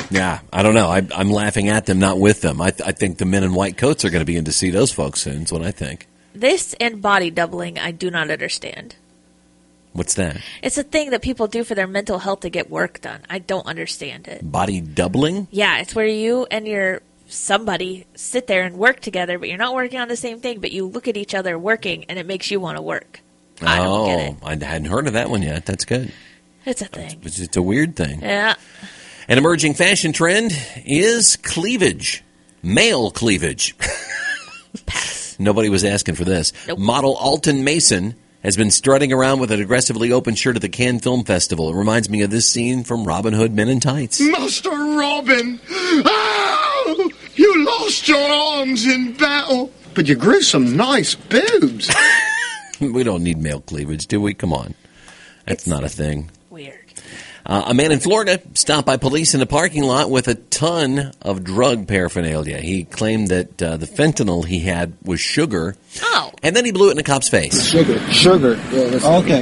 Yeah, I don't know. I'm laughing at them, not with them. I think the men in white coats are going to begin to see those folks soon, is what I think. This and body doubling, I do not understand. What's that? It's a thing that people do for their mental health to get work done. I don't understand it. Body doubling? Yeah, it's where you and somebody sit there and work together, but you're not working on the same thing, but you look at each other working, and it makes you want to work. I don't get it. I hadn't heard of that one yet. That's good. It's a thing. It's a weird thing. Yeah. An emerging fashion trend is cleavage. Male cleavage. Pass. Nobody was asking for this. Nope. Model Alton Mason has been strutting around with an aggressively open shirt at the Cannes Film Festival. It reminds me of this scene from Robin Hood Men in Tights. Master Robin! Oh, you lost your arms in battle, but you grew some nice boobs. We don't need male cleavage, do we? Come on. That's not a thing. Weird. A man in Florida stopped by police in a parking lot with a ton of drug paraphernalia. He claimed that the fentanyl he had was sugar. Oh. And then he blew it in a cop's face. Sugar. Yeah, that's okay.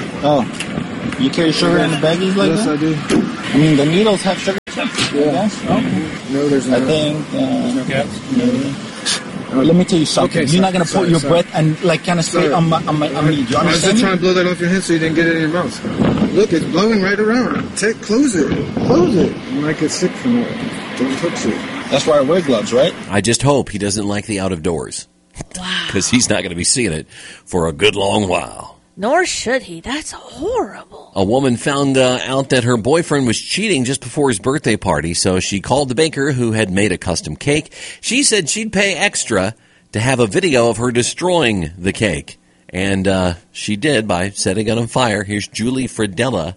Oh. You carry sugar in the baggies like that? Yes, I do. I mean, the needles have sugar. Yeah. Okay. No, there's no. I think. There's no caps? No. Let me tell you something. Okay, you're not going to put your breath and kind of spray on me. Do you understand? I was just trying to blow that off your head so you didn't get it in your mouth. Look, it's blowing right around. Close it. You might get sick from it. Don't touch it. That's why I wear gloves, right? I just hope he doesn't like the out of doors. Wow. Because he's not going to be seeing it for a good long while. Nor should he. That's horrible. A woman found out that her boyfriend was cheating just before his birthday party, so she called the baker who had made a custom cake. She said she'd pay extra to have a video of her destroying the cake. And she did by setting it on fire. Here's Julie Fridella,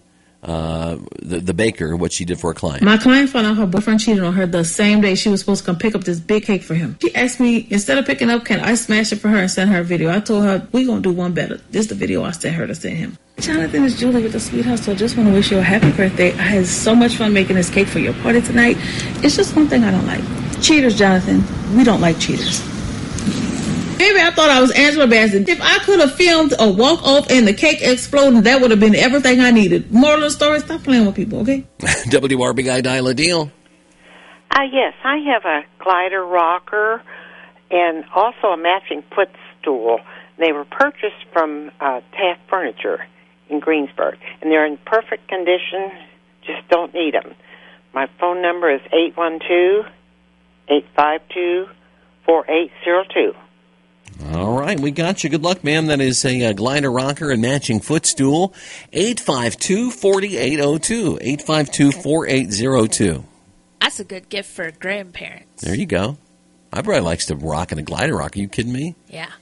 the baker, what she did for a client. My client found out her boyfriend cheated on her the same day she was supposed to come pick up this big cake for him. She asked me, instead of picking up, can I smash it for her and send her a video? I told her, we're going to do one better. This is the video I sent her to send him. Jonathan, it's Julie with the Sweet Hustle. I just want to wish you a happy birthday. I had so much fun making this cake for your party tonight. It's just one thing I don't like. Cheaters, Jonathan. We don't like cheaters. Maybe I thought I was Angela Bassett. If I could have filmed a walk-off and the cake exploding, that would have been everything I needed. Moral of the story, stop playing with people, okay? WRB guy, dial a deal. Yes, I have a glider rocker and also a matching footstool. They were purchased from Taft Furniture in Greensburg, and they're in perfect condition, just don't need them. My phone number is 812-852-4802. All right, we got you. Good luck, ma'am. That is a glider rocker and matching footstool. 852-4802. 852-4802. That's a good gift for grandparents. There you go. My brother likes to rock in a glider rocker. Are you kidding me? Yeah.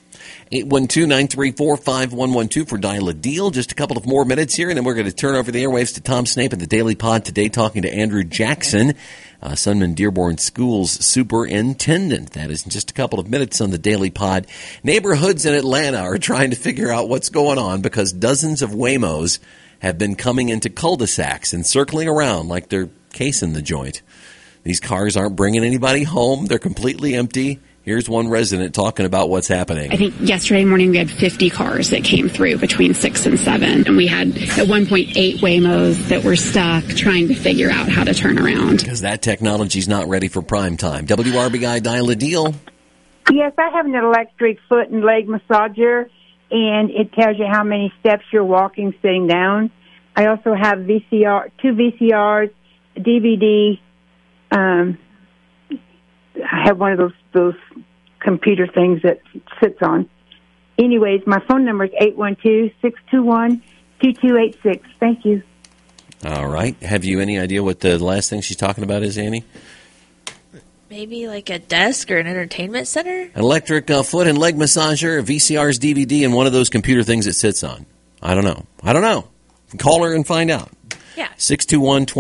812-934-5112 for Dial a Deal. Just a couple of more minutes here, and then we're going to turn over the airwaves to Tom Snape at the Daily Pod today, talking to Andrew Jackson, Sunman Dearborn Schools Superintendent. That is in just a couple of minutes on the Daily Pod. Neighborhoods in Atlanta are trying to figure out what's going on because dozens of Waymos have been coming into cul-de-sacs and circling around like they're casing the joint. These cars aren't bringing anybody home. They're completely empty. Here's one resident talking about what's happening. I think yesterday morning we had 50 cars that came through between 6 and 7. And we had at one point 8 Waymos that were stuck trying to figure out how to turn around. Because that technology's not ready for prime time. WRB guy, dial a deal. Yes, I have an electric foot and leg massager, and it tells you how many steps you're walking sitting down. I also have two VCRs, a DVD. I have one of those computer things that sits on. Anyways, my phone number is 812-621-2286. Thank you. All right. Have you any idea what the last thing she's talking about is, Annie? Maybe like a desk or an entertainment center? An electric foot and leg massager, a VCR's DVD, and one of those computer things it sits on. I don't know. Call her and find out. Yeah.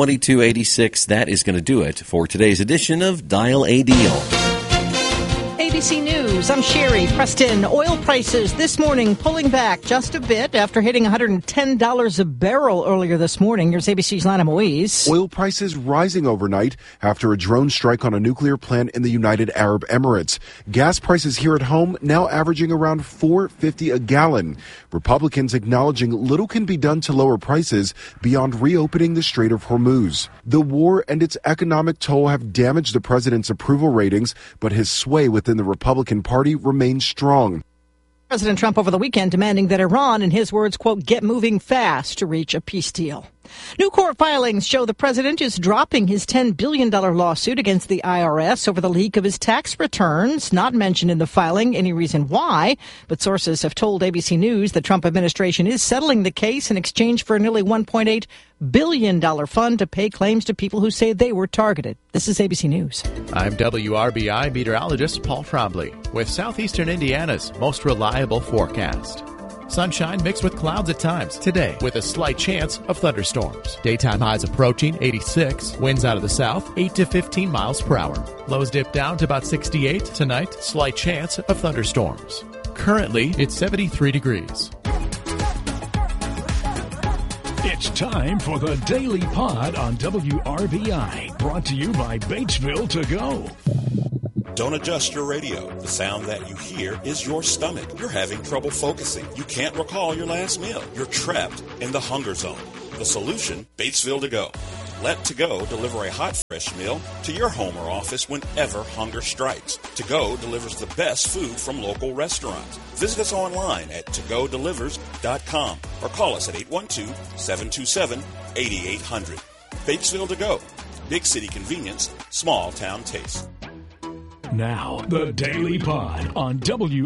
621-2286. That is going to do it for today's edition of Dial a Deal. AD ABC News, I'm Sherry Preston. Oil prices this morning pulling back just a bit after hitting $110 a barrel earlier this morning. Here's ABC's Lana Moise. Oil prices rising overnight after a drone strike on a nuclear plant in the United Arab Emirates. Gas prices here at home now averaging around $4.50 a gallon. Republicans acknowledging little can be done to lower prices beyond reopening the Strait of Hormuz. The war and its economic toll have damaged the president's approval ratings, but his sway within the Republican Party remains strong. President Trump over the weekend demanding that Iran, in his words, quote, get moving fast to reach a peace deal. New court filings show the president is dropping his $10 billion lawsuit against the IRS over the leak of his tax returns. Not mentioned in the filing any reason why, but sources have told ABC News the Trump administration is settling the case in exchange for a nearly $1.8 billion fund to pay claims to people who say they were targeted. This is ABC News. I'm WRBI meteorologist Paul Frobley with Southeastern Indiana's most reliable forecast. Sunshine mixed with clouds at times today with a slight chance of thunderstorms. Daytime highs approaching 86. Winds out of the south 8 to 15 miles per hour. Lows dip down to about 68 tonight. Slight chance of thunderstorms. Currently, it's 73 degrees. It's time for the Daily Pod on WRBI. Brought to you by Batesville To Go. Don't adjust your radio. The sound that you hear is your stomach. You're having trouble focusing. You can't recall your last meal. You're trapped in the hunger zone. The solution, Batesville To Go. Let To Go deliver a hot, fresh meal to your home or office whenever hunger strikes. To Go delivers the best food from local restaurants. Visit us online at togodelivers.com or call us at 812-727-8800. Batesville To Go. Big city convenience, small town taste. Now, the Daily Pod on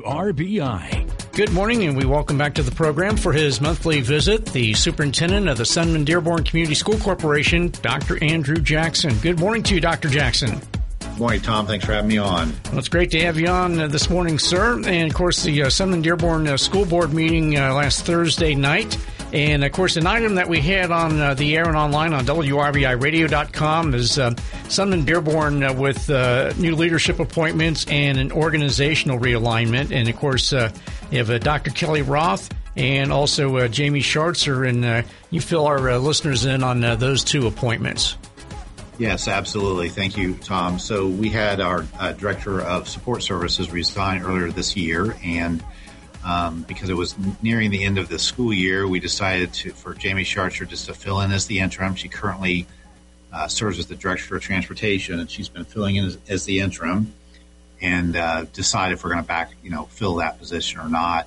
WRBI. Good morning, and we welcome back to the program for his monthly visit, the superintendent of the Sunman Dearborn Community School Corporation, Dr. Andrew Jackson. Good morning to you, Dr. Jackson. Good morning, Tom. Thanks for having me on. Well, it's great to have you on this morning, sir. And, of course, the Sunman Dearborn School Board meeting last Thursday night. And, of course, an item that we had on the air and online on WRBIRadio.com is Sunman Dearborn with new leadership appointments and an organizational realignment. And, of course, you have Dr. Kelly Roth and also Jamie Schartzer. And you fill our listeners in on those two appointments. Yes, absolutely. Thank you, Tom. So we had our Director of Support Services resign earlier this year, and because it was nearing the end of the school year, we decided for Jamie Schartzer just to fill in as the interim. She currently serves as the Director of Transportation, and she's been filling in as the interim, and decide if we're going to fill that position or not.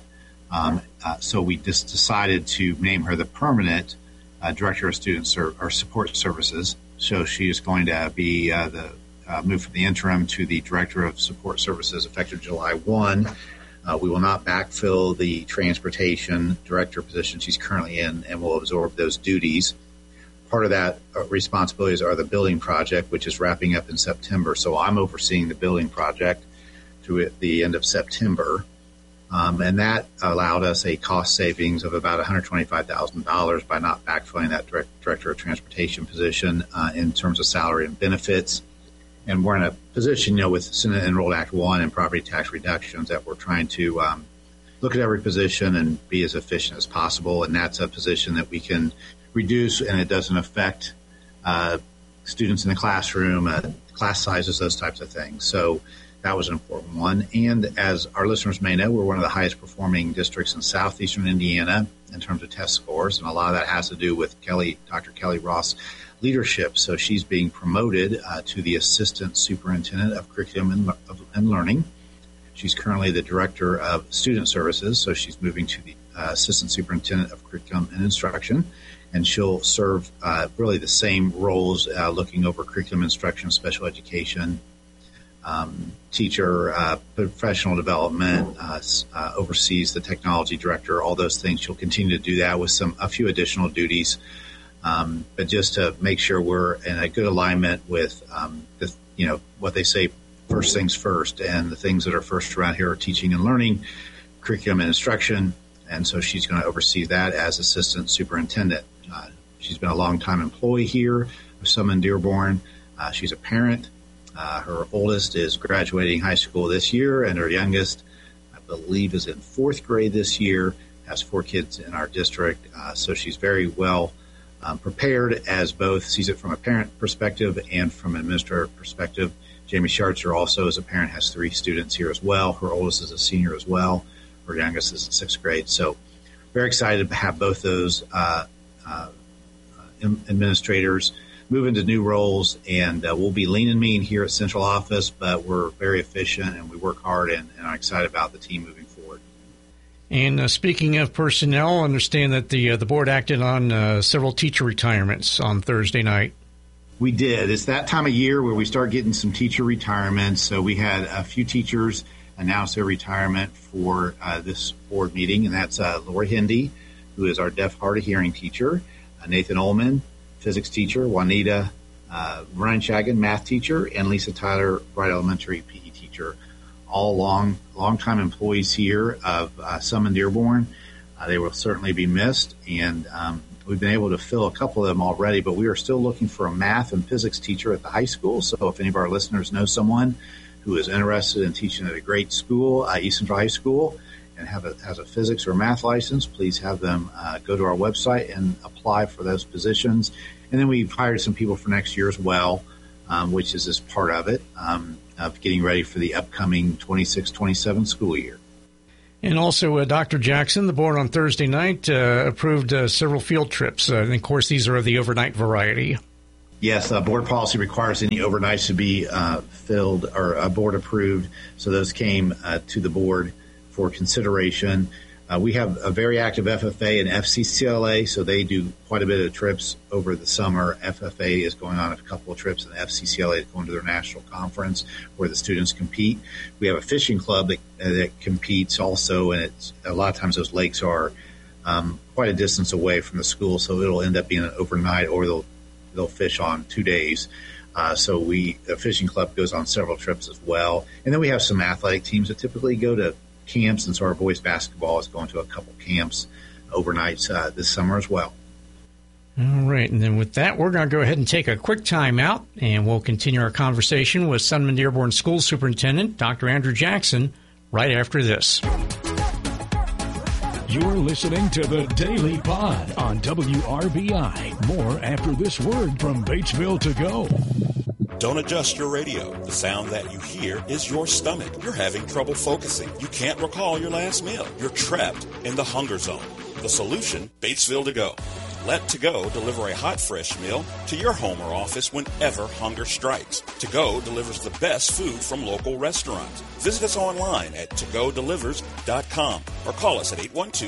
So we just decided to name her the permanent Director of Support Services. So she is going to be moved from the interim to the Director of Support Services effective July 1. We will not backfill the transportation director position she's currently in, and will absorb those duties. Part of that responsibilities are the building project, which is wrapping up in September. So I'm overseeing the building project through the end of September. And that allowed us a cost savings of about $125,000 by not backfilling that director of transportation position in terms of salary and benefits. And we're in a position, with Senate Enrolled Act 1 and property tax reductions that we're trying to look at every position and be as efficient as possible. And that's a position that we can reduce, and it doesn't affect students in the classroom, class sizes, those types of things. So that was an important one. And as our listeners may know, we're one of the highest performing districts in southeastern Indiana in terms of test scores. And a lot of that has to do with Dr. Kelly Roth's leadership. So she's being promoted to the Assistant Superintendent of Curriculum and Learning. She's currently the Director of Student Services, so she's moving to the Assistant Superintendent of Curriculum and Instruction. And she'll serve really the same roles, looking over curriculum instruction, special education, teacher, professional development, oversees the technology director, all those things. She'll continue to do that with a few additional duties. But just to make sure we're in a good alignment with, what they say, first things first. And the things that are first around here are teaching and learning, curriculum and instruction. And so she's going to oversee that as assistant superintendent. She's been a long-time employee here of Sunman Dearborn. She's a parent. Her oldest is graduating high school this year, and her youngest, I believe, is in 4th grade this year, has 4 kids in our district. So she's very well prepared, as both sees it from a parent perspective and from an administrator perspective. Jamie Schartzer also, as a parent, has 3 students here as well. Her oldest is a senior as well. Her youngest is in 6th grade. So very excited to have both those administrators move into new roles, and we'll be lean and mean here at Central Office, but we're very efficient and we work hard, and I'm excited about the team moving forward. And speaking of personnel, I understand that the board acted on several teacher retirements on Thursday night. We did. It's that time of year where we start getting some teacher retirements. So we had a few teachers announce their retirement for this board meeting, and that's Lori Hindy, who is our deaf, hard of hearing teacher, Nathan Ullman, physics teacher, Juanita Ryan Shagan, math teacher, and Lisa Tyler, Bright Elementary PE teacher. All long-time employees here of Summon Dearborn. They will certainly be missed, and we've been able to fill a couple of them already, but we are still looking for a math and physics teacher at the high school. So if any of our listeners know someone who is interested in teaching at a great school, East Central High School, and has a physics or math license, please have them go to our website and apply for those positions. And then we've hired some people for next year as well, which is just part of it, of getting ready for the upcoming 26-27 school year. And also, Dr. Jackson, the board on Thursday night approved several field trips. And, of course, these are of the overnight variety. Yes, board policy requires any overnights to be filled or board approved. So those came to the board for consideration. We have a very active FFA and FCCLA, so they do quite a bit of trips over the summer. FFA is going on a couple of trips, and FCCLA is going to their national conference where the students compete. We have a fishing club that competes also, and it's a lot of times those lakes are quite a distance away from the school, so it'll end up being an overnight, or they'll fish on 2 days. So the fishing club goes on several trips as well. And then we have some athletic teams that typically go to camps, and so our boys basketball is going to a couple camps overnights this summer as well. All right, and then with that, we're going to go ahead and take a quick time out, and we'll continue our conversation with Sunman Dearborn School Superintendent Dr. Andrew Jackson right after this. You're listening to the Daily Pod on WRBI. More after this word from Batesville to go. Don't adjust your radio. The sound that you hear is your stomach. You're having trouble focusing. You can't recall your last meal. You're trapped in the hunger zone. The solution, Batesville To Go. Let To Go deliver a hot, fresh meal to your home or office whenever hunger strikes. To Go delivers the best food from local restaurants. Visit us online at togodelivers.com or call us at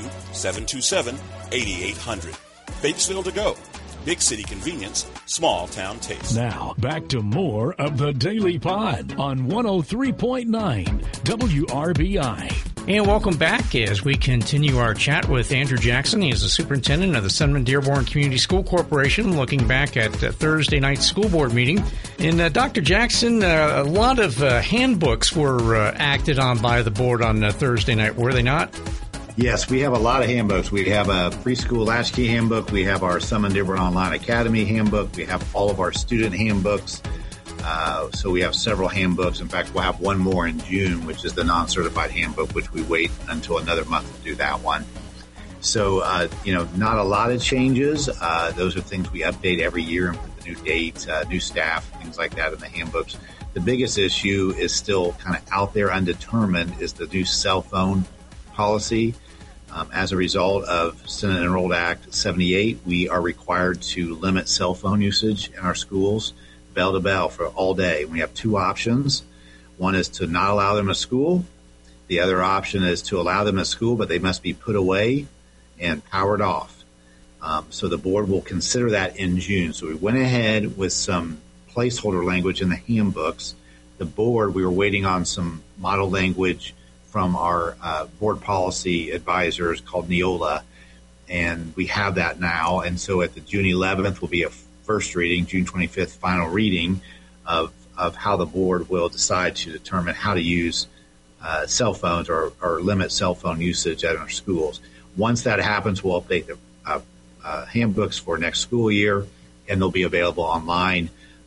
812-727-8800. Batesville To Go. Big city convenience, small town taste. Now, back to more of the Daily Pod on 103.9 WRBI. And welcome back as we continue our chat with Andrew Jackson. He is the superintendent of the Sunman Dearborn Community School Corporation, looking back at Thursday night's school board meeting. And Dr. Jackson, a lot of handbooks were acted on by the board on Thursday night, were they not? Yes, we have a lot of handbooks. We have a preschool latchkey handbook. We have our Sunman Dearborn Online Academy handbook. We have all of our student handbooks. So we have several handbooks. In fact, we'll have one more in June, which is the non-certified handbook, which we wait until another month to do that one. So, not a lot of changes. Those are things we update every year and put the new dates, new staff, things like that in the handbooks. The biggest issue is still kind of out there undetermined is the new cell phone policy. As a result of Senate Enrolled Act 78, we are required to limit cell phone usage in our schools, bell to bell, for all day. We have two options. One is to not allow them at school. The other option is to allow them at school, but they must be put away and powered off. So the board will consider that in June. So we went ahead with some placeholder language in the handbooks. The board, we were waiting on some model language from our board policy advisors called Neola, and we have that now. And so at the June 11th will be a first reading, June 25th final reading of how the board will decide to determine how to use cell phones or limit cell phone usage at our schools. Once that happens, we'll update the handbooks for next school year, and they'll be available online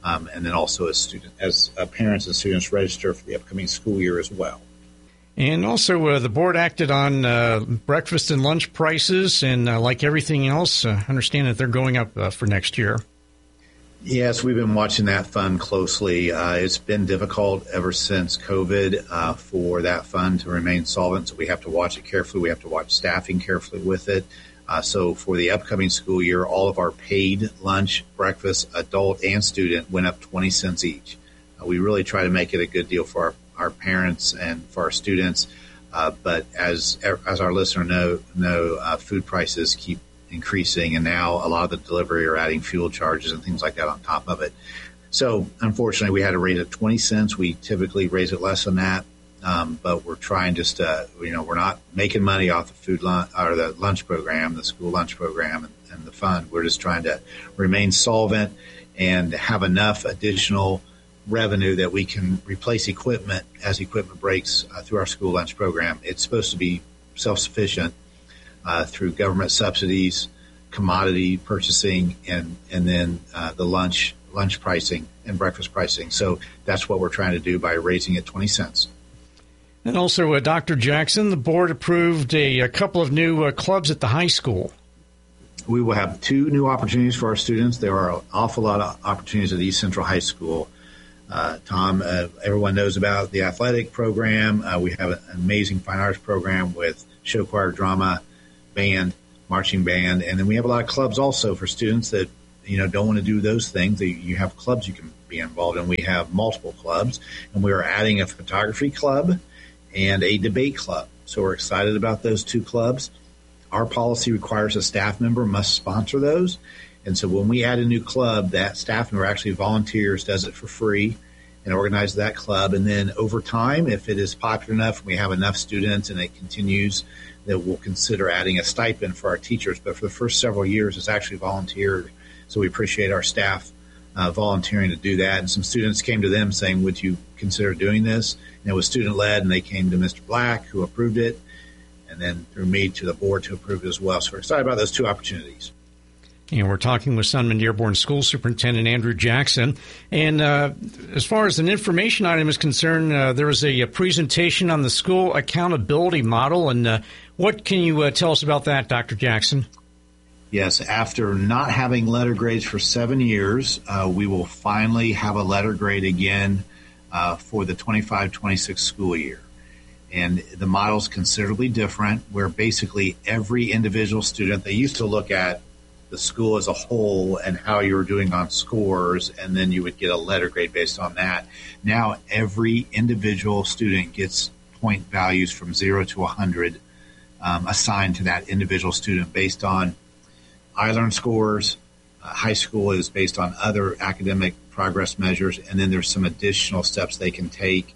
and then also as parents and students register for the upcoming school year as well. And also, the board acted on breakfast and lunch prices, and like everything else, understand that they're going up for next year. Yes, we've been watching that fund closely. It's been difficult ever since COVID for that fund to remain solvent, so we have to watch it carefully. We have to watch staffing carefully with it. So for the upcoming school year, all of our paid lunch, breakfast, adult, and student went up 20 cents each. We really try to make it a good deal for our parents and for our students. But as our listener know, food prices keep increasing, and now a lot of the delivery are adding fuel charges and things like that on top of it. So unfortunately, we had to raise it 20 cents. We typically raise it less than that. But we're trying just to, we're not making money off the food or the lunch program, the school lunch program and the fund. We're just trying to remain solvent and have enough additional revenue that we can replace equipment as equipment breaks through our school lunch program. It's supposed to be self-sufficient through government subsidies, commodity purchasing, and then the lunch pricing and breakfast pricing. So that's what we're trying to do by raising it 20 cents. And also, Dr. Jackson, the board approved a couple of new clubs at the high school. We will have 2 new opportunities for our students. There are an awful lot of opportunities at East Central High School. Tom, everyone knows about the athletic program. We have an amazing fine arts program with show choir, drama, band, marching band. And then we have a lot of clubs also for students that, don't want to do those things. You have clubs you can be involved in. We have multiple clubs, and we are adding a photography club and a debate club. So we're excited about those 2 clubs. Our policy requires a staff member must sponsor those. And so when we add a new club, that staff member actually volunteers, does it for free, and organizes that club. And then over time, if it is popular enough and we have enough students and it continues, that we'll consider adding a stipend for our teachers. But for the first several years, it's actually volunteered. So we appreciate our staff volunteering to do that. And some students came to them saying, would you consider doing this? And it was student-led, and they came to Mr. Black, who approved it, and then through me to the board to approve it as well. So we're excited about those 2 opportunities. And we're talking with Sunman Dearborn School Superintendent Andrew Jackson. And as far as an information item is concerned, there was a presentation on the school accountability model. And what can you tell us about that, Dr. Jackson? Yes, after not having letter grades for 7 years, we will finally have a letter grade again for the 25-26 school year. And the model is considerably different, where basically every individual student, they used to look at the school as a whole and how you were doing on scores, and then you would get a letter grade based on that. Now every individual student gets point values from 0 to 100 assigned to that individual student based on iLearn scores. High school is based on other academic progress measures, and then there's some additional steps they can take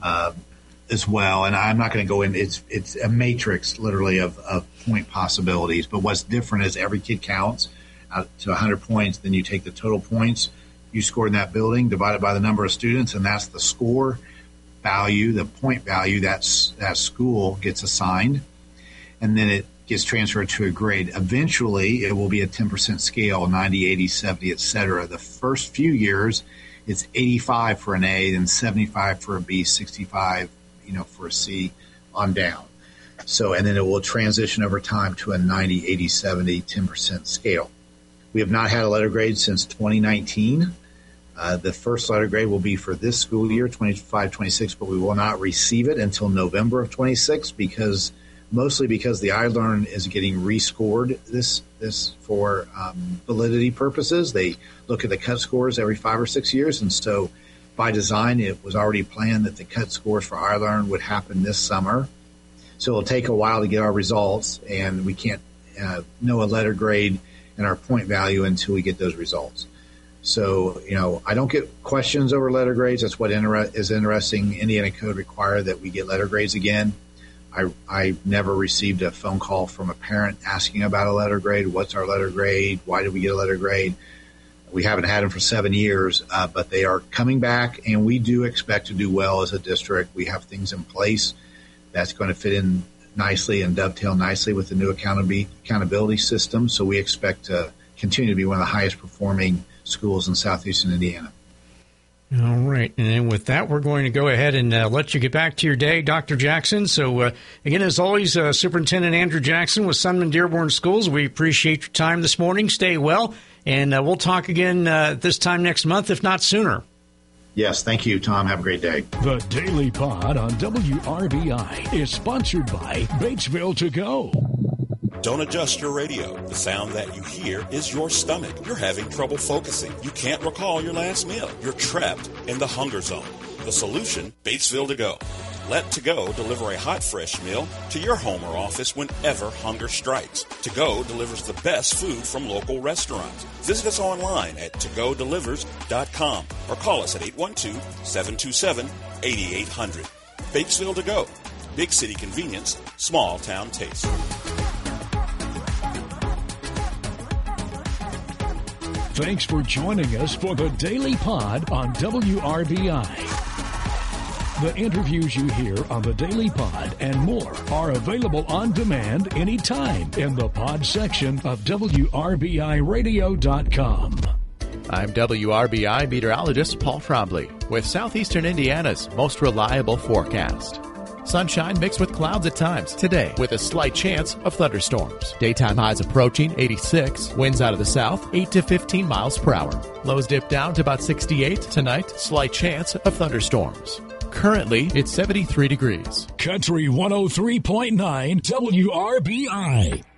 as well. And I'm not going to go in. It's a matrix, literally, of point possibilities. But what's different is every kid counts out to 100 points. Then you take the total points you scored in that building, divided by the number of students, and that's the score value, the point value that school gets assigned. And then it gets transferred to a grade. Eventually, it will be a 10% scale, 90, 80, 70, et cetera. The first few years, it's 85 for an A, then 75 for a B, 65 for a C on down. So, and then it will transition over time to a 90, 80, 70, 10% scale. We have not had a letter grade since 2019. The first letter grade will be for this school year, 25-26, but we will not receive it until November of 26 mostly because the iLearn is getting rescored this for validity purposes. They look at the cut scores every 5 or 6 years, and so by design, it was already planned that the cut scores for iLearn would happen this summer. So it'll take a while to get our results, and we can't know a letter grade and our point value until we get those results. So, I don't get questions over letter grades. That's what is interesting. Indiana Code require that we get letter grades again. I never received a phone call from a parent asking about a letter grade. What's our letter grade? Why did we get a letter grade? We haven't had them for 7 years, but they are coming back, and we do expect to do well as a district. We have things in place that's going to fit in nicely and dovetail nicely with the new accountability system. So we expect to continue to be one of the highest performing schools in southeastern Indiana. All right. And then with that, we're going to go ahead and let you get back to your day, Dr. Jackson. So, again, as always, Superintendent Andrew Jackson with Sunman Dearborn Schools, we appreciate your time this morning. Stay well, and we'll talk again this time next month, if not sooner. Yes, thank you, Tom. Have a great day. The Daily Pod on WRBI is sponsored by Batesville To Go. Don't adjust your radio. The sound that you hear is your stomach. You're having trouble focusing. You can't recall your last meal. You're trapped in the hunger zone. The solution, Batesville To Go. Let To Go deliver a hot, fresh meal to your home or office whenever hunger strikes. To Go delivers the best food from local restaurants. Visit us online at togodelivers.com or call us at 812-727-8800. Batesville To Go. Big city convenience, small town taste. Thanks for joining us for the Daily Pod on WRBI. The interviews you hear on the Daily Pod and more are available on demand anytime in the pod section of WRBIRadio.com. I'm WRBI meteorologist Paul Trombley with Southeastern Indiana's most reliable forecast. Sunshine mixed with clouds at times today with a slight chance of thunderstorms. Daytime highs approaching 86. Winds out of the south 8 to 15 miles per hour. Lows dip down to about 68 tonight. Slight chance of thunderstorms. Currently, it's 73 degrees. Country 103.9 WRBI.